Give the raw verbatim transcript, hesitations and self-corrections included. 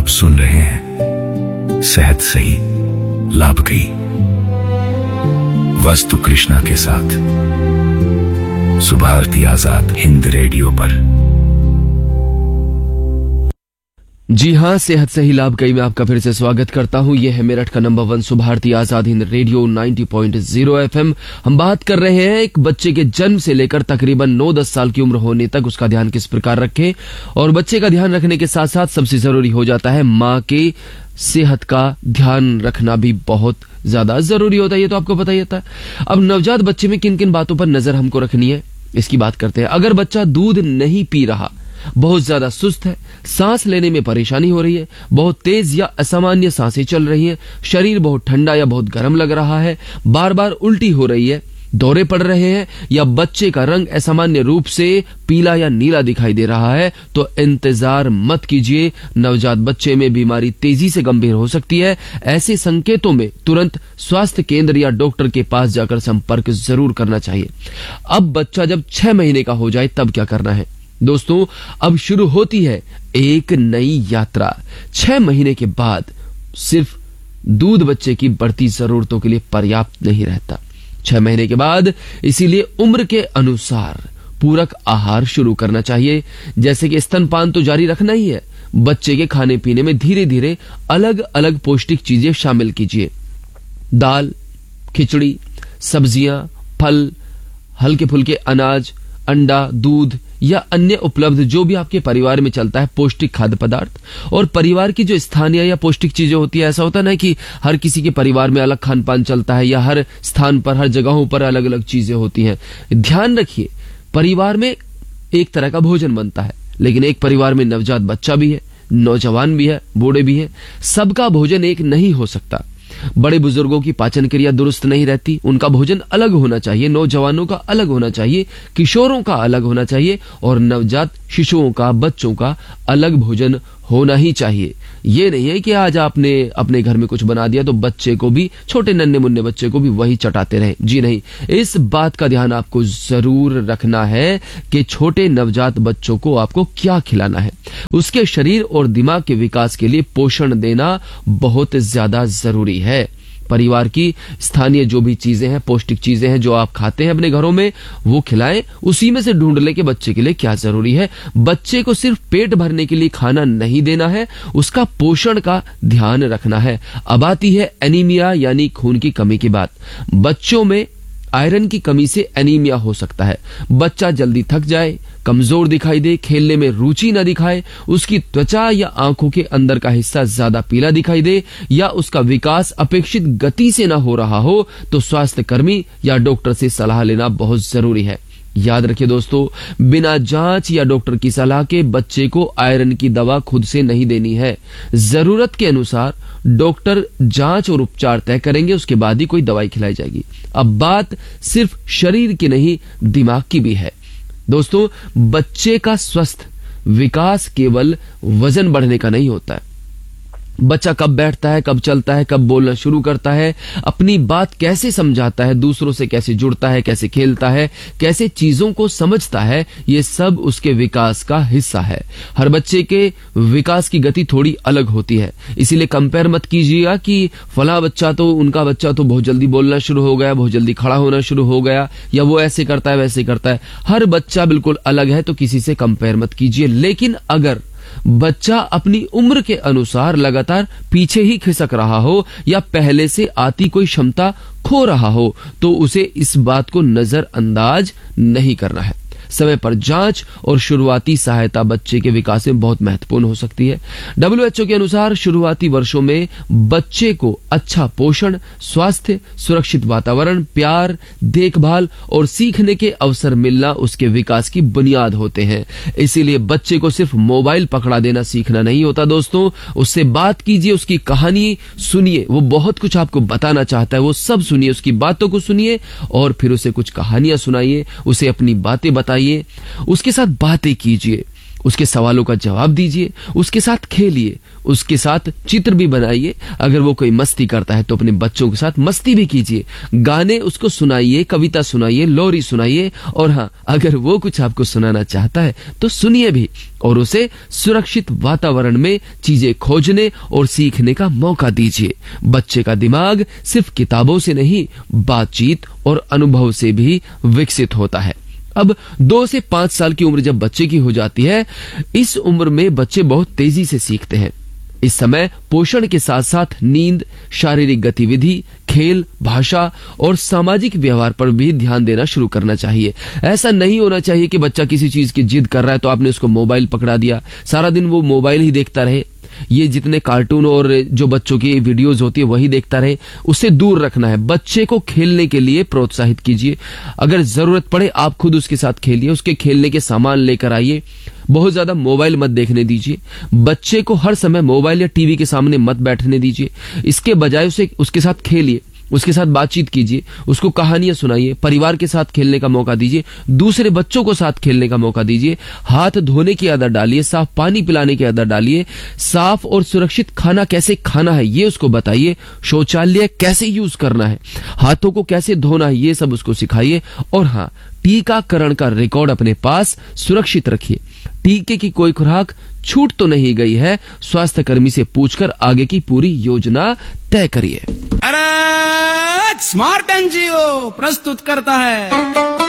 आप सुन रहे हैं सेहत सही लाभ गई वस्तु कृष्णा के साथ सुबह आरती आजाद हिंद रेडियो पर। जी हाँ, सेहत सही लाभ कई में आपका फिर से स्वागत करता हूँ। यह है मेरठ का नंबर वन सुबह आरती आजाद हिंद रेडियो नब्बे पॉइंट ज़ीरो एफएम। हम बात कर रहे हैं एक बच्चे के जन्म से लेकर तकरीबन नौ दस साल की उम्र होने तक उसका ध्यान किस प्रकार रखें। और बच्चे का ध्यान रखने के साथ साथ सबसे जरूरी हो जाता है माँ के सेहत का ध्यान रखना भी बहुत ज्यादा जरूरी होता है। ये तो आपको पता ही होता है। अब नवजात बच्चे में किन किन बातों पर नजर हमको रखनी है, इसकी बात करते हैं। अगर बच्चा दूध नहीं पी रहा, बहुत ज्यादा सुस्त है, सांस लेने में परेशानी हो रही है, बहुत तेज या असामान्य सांसें चल रही हैं, शरीर बहुत ठंडा या बहुत गर्म लग रहा है, बार बार उल्टी हो रही है, दौरे पड़ रहे हैं, या बच्चे का रंग असामान्य रूप से पीला या नीला दिखाई दे रहा है, तो इंतजार मत कीजिए। नवजात बच्चे में बीमारी तेजी से गंभीर हो सकती है। ऐसे संकेतों में तुरंत स्वास्थ्य केंद्र या डॉक्टर के पास जाकर संपर्क जरूर करना चाहिए। अब बच्चा जब छह महीने का हो जाए तब क्या करना है दोस्तों? अब शुरू होती है एक नई यात्रा। छह महीने के बाद सिर्फ दूध बच्चे की बढ़ती जरूरतों के लिए पर्याप्त नहीं रहता। छह महीने के बाद इसीलिए उम्र के अनुसार पूरक आहार शुरू करना चाहिए। जैसे कि स्तनपान तो जारी रखना ही है, बच्चे के खाने पीने में धीरे धीरे अलग अलग पौष्टिक चीजें शामिल कीजिए। दाल, खिचड़ी, सब्जियां, फल, हल्के फुल्के अनाज, अंडा, दूध या अन्य उपलब्ध जो भी आपके परिवार में चलता है पौष्टिक खाद्य पदार्थ। और परिवार की जो स्थानीय या पौष्टिक चीजें होती है, ऐसा होता है ना कि हर किसी के परिवार में अलग खान पान चलता है या हर स्थान पर हर जगहों पर अलग अलग चीजें होती हैं। ध्यान रखिए, परिवार में एक तरह का भोजन बनता है, लेकिन एक परिवार में नवजात बच्चा भी है, नौजवान भी है, बूढ़े भी है। सबका भोजन एक नहीं हो सकता। बड़े बुजुर्गों की पाचन क्रिया दुरुस्त नहीं रहती, उनका भोजन अलग होना चाहिए। नौजवानों का अलग होना चाहिए, किशोरों का अलग होना चाहिए, और नवजात शिशुओं का, बच्चों का अलग भोजन होना ही चाहिए। ये नहीं है कि आज आपने अपने घर में कुछ बना दिया तो बच्चे को भी, छोटे नन्हे मुन्ने बच्चे को भी वही चटाते रहे। जी नहीं, इस बात का ध्यान आपको जरूर रखना है कि छोटे नवजात बच्चों को आपको क्या खिलाना है। उसके शरीर और दिमाग के विकास के लिए पोषण देना बहुत ज्यादा जरूरी है। परिवार की स्थानीय जो भी चीजें हैं, पौष्टिक चीजें हैं जो आप खाते हैं अपने घरों में, वो खिलाएं। उसी में से ढूंढ ले कि बच्चे के लिए क्या जरूरी है। बच्चे को सिर्फ पेट भरने के लिए खाना नहीं देना है, उसका पोषण का ध्यान रखना है। अब आती है एनीमिया यानी खून की कमी की बात। बच्चों में आयरन की कमी से एनीमिया हो सकता है। बच्चा जल्दी थक जाए, कमजोर दिखाई दे, खेलने में रुचि न दिखाए, उसकी त्वचा या आंखों के अंदर का हिस्सा ज्यादा पीला दिखाई दे, या उसका विकास अपेक्षित गति से न हो रहा हो, तो स्वास्थ्य कर्मी या डॉक्टर से सलाह लेना बहुत जरूरी है। याद रखिए दोस्तों, बिना जांच या डॉक्टर की सलाह के बच्चे को आयरन की दवा खुद से नहीं देनी है। जरूरत के अनुसार डॉक्टर जांच और उपचार तय करेंगे, उसके बाद ही कोई दवाई खिलाई जाएगी। अब बात सिर्फ शरीर की नहीं, दिमाग की भी है दोस्तों। बच्चे का स्वस्थ विकास केवल वजन बढ़ने का नहीं होता है। बच्चा कब बैठता है, कब चलता है, कब बोलना शुरू करता है, अपनी बात कैसे समझाता है, दूसरों से कैसे जुड़ता है, कैसे खेलता है, कैसे चीजों को समझता है, ये सब उसके विकास का हिस्सा है। हर बच्चे के विकास की गति थोड़ी अलग होती है, इसीलिए कंपेयर मत कीजिएगा कि फला बच्चा तो, उनका बच्चा तो बहुत जल्दी बोलना शुरू हो गया, बहुत जल्दी खड़ा होना शुरू हो गया, या वो ऐसे करता है वैसे करता है। हर बच्चा बिल्कुल अलग है, तो किसी से कंपेयर मत कीजिए। लेकिन अगर बच्चा अपनी उम्र के अनुसार लगातार पीछे ही खिसक रहा हो या पहले से आती कोई क्षमता खो रहा हो, तो उसे इस बात को नजरअंदाज नहीं करना है। समय पर जांच और शुरुआती सहायता बच्चे के विकास में बहुत महत्वपूर्ण हो सकती है। डब्ल्यू एच ओ के अनुसार शुरुआती वर्षों में बच्चे को अच्छा पोषण, स्वास्थ्य, सुरक्षित वातावरण, प्यार, देखभाल और सीखने के अवसर मिलना उसके विकास की बुनियाद होते हैं। इसीलिए बच्चे को सिर्फ मोबाइल पकड़ा देना सीखना नहीं होता दोस्तों। उससे बात कीजिए, उसकी कहानी सुनिए, वो बहुत कुछ आपको बताना चाहता है, वो सब सुनिए, उसकी बातों को सुनिए और फिर उसे कुछ कहानियां सुनाइए, उसे अपनी बातें बताइए, उसके साथ बातें कीजिए, उसके सवालों का जवाब दीजिए, उसके साथ खेलिए, उसके साथ चित्र भी बनाइए। अगर वो कोई मस्ती करता है तो अपने बच्चों के साथ मस्ती भी कीजिए, गाने उसको सुनाइए, कविता सुनाइए, लोरी सुनाइए। और हाँ, अगर वो कुछ आपको सुनाना चाहता है तो सुनिए भी, और उसे सुरक्षित वातावरण में चीजें खोजने और सीखने का मौका दीजिए। बच्चे का दिमाग सिर्फ किताबों से नहीं, बातचीत और अनुभव से भी विकसित होता है। अब दो से पांच साल की उम्र जब बच्चे की हो जाती है, इस उम्र में बच्चे बहुत तेजी से सीखते हैं। इस समय पोषण के साथ साथ नींद, शारीरिक गतिविधि, खेल, भाषा और सामाजिक व्यवहार पर भी ध्यान देना शुरू करना चाहिए। ऐसा नहीं होना चाहिए कि बच्चा किसी चीज की जिद कर रहा है तो आपने उसको मोबाइल पकड़ा दिया, सारा दिन वो मोबाइल ही देखता रहे। ये जितने कार्टून और जो बच्चों की वीडियोस होती है वही देखता रहे, उससे दूर रखना है। बच्चे को खेलने के लिए प्रोत्साहित कीजिए। अगर जरूरत पड़े आप खुद उसके साथ खेलिए, उसके खेलने के सामान लेकर आइए। बहुत ज्यादा मोबाइल मत देखने दीजिए। बच्चे को हर समय मोबाइल या टीवी के सामने मत बैठने दीजिए। इसके बजाय उसे उसके साथ खेलिए, उसके साथ बातचीत कीजिए, उसको कहानियां सुनाइए, परिवार के साथ खेलने का मौका दीजिए, दूसरे बच्चों को साथ खेलने का मौका दीजिए। हाथ धोने की आदत डालिए, साफ पानी पिलाने की आदत डालिए, साफ और सुरक्षित खाना कैसे खाना है ये उसको बताइए, शौचालय कैसे यूज करना है, हाथों को कैसे धोना है ये सब उसको सिखाइए। और हाँ, टीकाकरण का रिकॉर्ड अपने पास सुरक्षित रखिए। टीके की कोई खुराक छूट तो नहीं गई है, स्वास्थ्य कर्मी से पूछकर आगे की पूरी योजना तय करिए। अरे स्मार्ट एनजीओ प्रस्तुत करता है